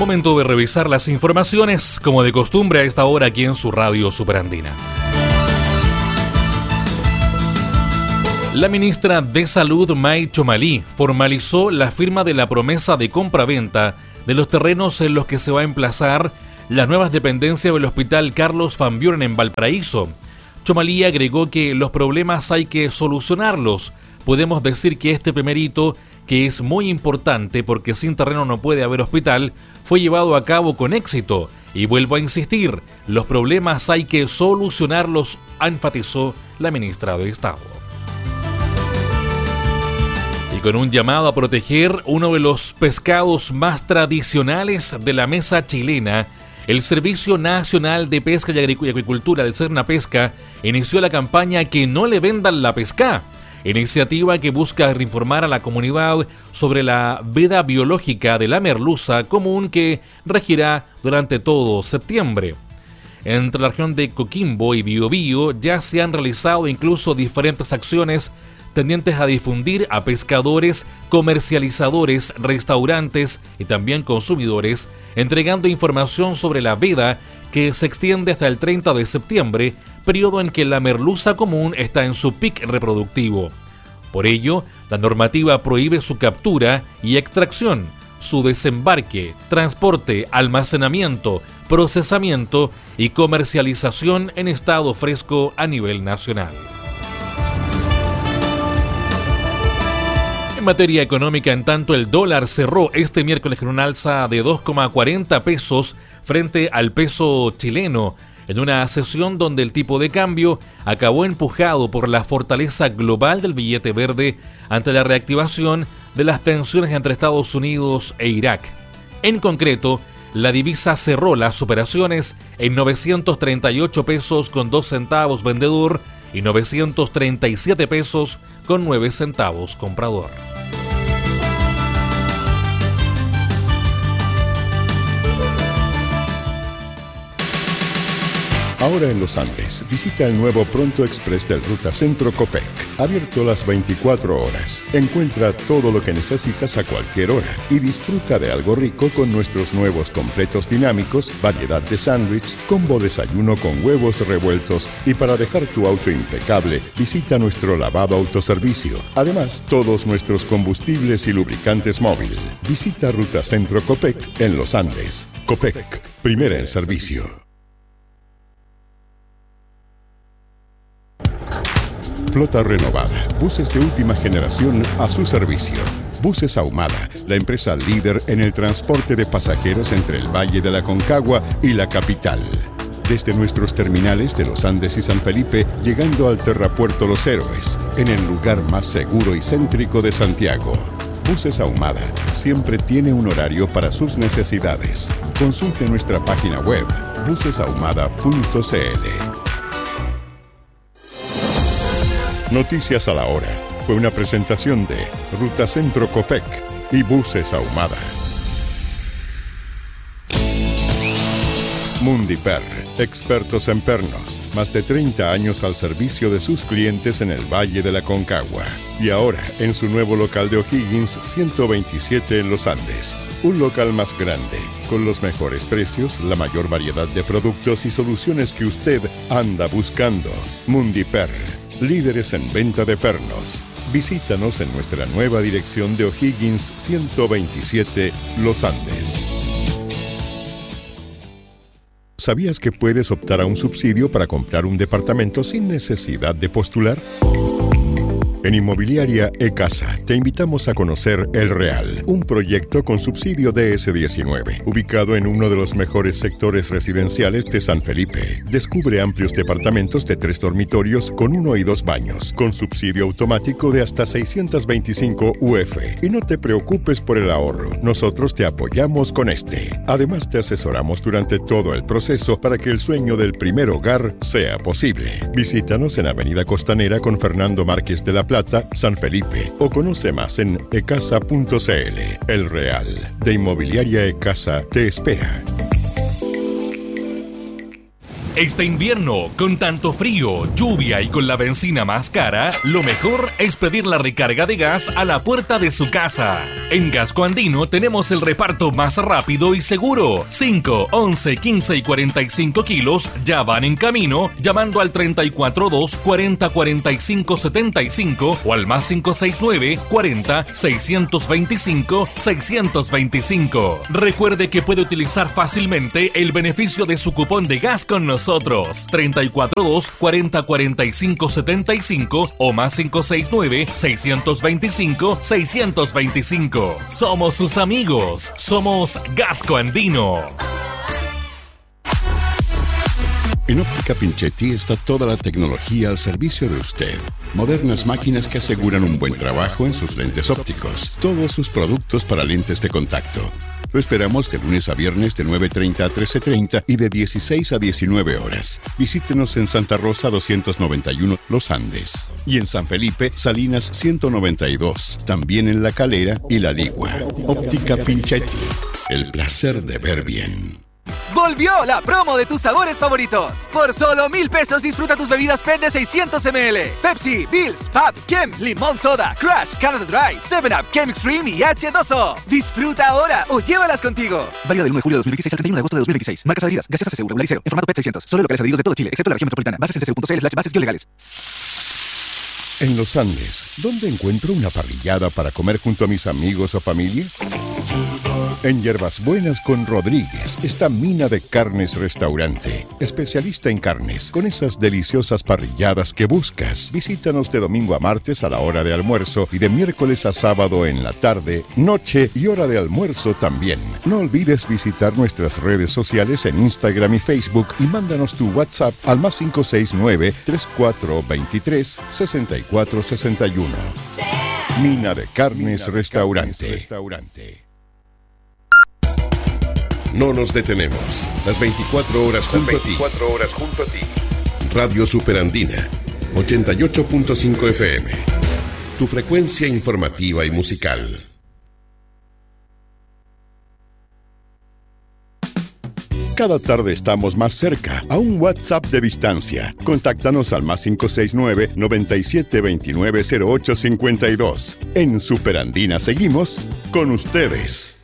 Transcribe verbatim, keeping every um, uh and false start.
Momento de revisar las informaciones, como de costumbre a esta hora aquí en su radio Superandina. La ministra de Salud, May Chomalí, formalizó la firma de la promesa de compra-venta de los terrenos en los que se va a emplazar las nuevas dependencias del Hospital Carlos Van Buren en Valparaíso. Chomalí agregó que los problemas hay que solucionarlos. Podemos decir que este primer hito, que es muy importante porque sin terreno no puede haber hospital, fue llevado a cabo con éxito. Y vuelvo a insistir, los problemas hay que solucionarlos, enfatizó la ministra de Estado. Y con un llamado a proteger uno de los pescados más tradicionales de la mesa chilena, el Servicio Nacional de Pesca y Agricultura del Sernapesca inició la campaña Que no le vendan la pesca, iniciativa que busca informar a la comunidad sobre la vida biológica de la merluza común que regirá durante todo septiembre. Entre la región de Coquimbo y Biobío ya se han realizado incluso diferentes acciones tendientes a difundir a pescadores, comercializadores, restaurantes y también consumidores, entregando información sobre la veda que se extiende hasta el treinta de septiembre, periodo en que la merluza común está en su pic reproductivo. Por ello, la normativa prohíbe su captura y extracción, su desembarque, transporte, almacenamiento, procesamiento y comercialización en estado fresco a nivel nacional. En materia económica, en tanto, el dólar cerró este miércoles con un alza de dos coma cuarenta pesos frente al peso chileno, en una sesión donde el tipo de cambio acabó empujado por la fortaleza global del billete verde ante la reactivación de las tensiones entre Estados Unidos e Irak. En concreto, la divisa cerró las operaciones en novecientos treinta y ocho pesos con dos centavos vendedor y novecientos treinta y siete pesos con nueve centavos comprador. Ahora en los Andes, visita el nuevo Pronto Express del Ruta Centro Copec, abierto las veinticuatro horas. Encuentra todo lo que necesitas a cualquier hora y disfruta de algo rico con nuestros nuevos completos dinámicos, variedad de sándwich, combo desayuno con huevos revueltos y para dejar tu auto impecable, visita nuestro lavado autoservicio. Además, todos nuestros combustibles y lubricantes móvil. Visita Ruta Centro Copec en los Andes. Copec, primera en servicio. Flota renovada, buses de última generación a su servicio. Buses Ahumada, la empresa líder en el transporte de pasajeros entre el Valle de la Concagua y la capital. Desde nuestros terminales de Los Andes y San Felipe, llegando al Terrapuerto Los Héroes, en el lugar más seguro y céntrico de Santiago. Buses Ahumada siempre tiene un horario para sus necesidades. Consulte nuestra página web, buses ahumada punto c l. Noticias a la hora. Fue una presentación de Ruta Centro Copec y Buses Ahumada. Mundiper, expertos en pernos. Más de treinta años al servicio de sus clientes en el Valle de la Concagua. Y ahora en su nuevo local de O'Higgins ciento veintisiete en Los Andes. Un local más grande, con los mejores precios, la mayor variedad de productos y soluciones que usted anda buscando. Mundiper. Líderes en venta de pernos. Visítanos en nuestra nueva dirección de O'Higgins ciento veintisiete, Los Andes. ¿Sabías que puedes optar a un subsidio para comprar un departamento sin necesidad de postular? En Inmobiliaria E-Casa te invitamos a conocer El Real, un proyecto con subsidio D S diecinueve, ubicado en uno de los mejores sectores residenciales de San Felipe. Descubre amplios departamentos de tres dormitorios con uno y dos baños, con subsidio automático de hasta seiscientos veinticinco U F. Y no te preocupes por el ahorro, nosotros te apoyamos con este. Además te asesoramos durante todo el proceso para que el sueño del primer hogar sea posible. Visítanos en Avenida Costanera con Fernando Márquez de la Plata, San Felipe, o conoce más en ecasa punto c l. El Real, de Inmobiliaria E-Casa, te espera. Este invierno, con tanto frío, lluvia y con la benzina más cara, lo mejor es pedir la recarga de gas a la puerta de su casa. En Gasco Andino tenemos el reparto más rápido y seguro. cinco, once, quince y cuarenta y cinco kilos ya van en camino llamando al treinta y cuatro dos, cuarenta, cuarenta y cinco, setenta y cinco o al más cinco seis nueve, cuarenta, seiscientos veinticinco, seiscientos veinticinco. Recuerde que puede utilizar fácilmente el beneficio de su cupón de gas con nosotros. Nosotros, treinta y cuatro dos, cuarenta, cuarenta y cinco, setenta y cinco o más cinco seis nueve, seiscientos veinticinco, seiscientos veinticinco. Somos sus amigos. Somos Gasco Andino. En Óptica Pinchetti está toda la tecnología al servicio de usted. Modernas máquinas que aseguran un buen trabajo en sus lentes ópticos. Todos sus productos para lentes de contacto. Lo esperamos de lunes a viernes de nueve treinta a trece treinta y de dieciséis a diecinueve horas. Visítenos en Santa Rosa doscientos noventa y uno Los Andes. Y en San Felipe, Salinas ciento noventa y dos. También en La Calera y La Ligua. Óptica Pinchetti. El placer de ver bien. ¡Volvió la promo de tus sabores favoritos! Por solo mil pesos disfruta tus bebidas P E T de seiscientos mililitros. Pepsi, Bills, Pab, Kem, Limón Soda, Crush, Canada Dry, seven up, Kem Extreme y hache dos o. Disfruta ahora o llévalas contigo. Válido del uno de julio de dos mil dieciséis al treinta y uno de agosto de dos mil dieciséis. Marcas adheridas. Gaseosa C C U Regularizero. En formato P E T seiscientos. Solo locales adheridos de todo Chile, excepto la región metropolitana. Bases en c c u punto c l slash bases legales. En Los Andes, ¿dónde encuentro una parrillada para comer junto a mis amigos o familia? En Hierbas Buenas con Rodríguez está Mina de Carnes Restaurante, especialista en carnes, con esas deliciosas parrilladas que buscas. Visítanos de domingo a martes a la hora de almuerzo y de miércoles a sábado en la tarde, noche y hora de almuerzo también. No olvides visitar nuestras redes sociales en Instagram y Facebook y mándanos tu WhatsApp al más cinco seis nueve, tres cuatro dos tres, seis cuatro seis uno. Mina de Carnes Restaurante. No nos detenemos. Las veinticuatro horas junto a ti. veinticuatro horas junto a ti. Radio Superandina, ochenta y ocho punto cinco F M. Tu frecuencia informativa y musical. Cada tarde estamos más cerca, a un WhatsApp de distancia. Contáctanos al más cinco seis nueve, noventa y siete, veintinueve, cero ocho cincuenta y dos. En Superandina seguimos con ustedes.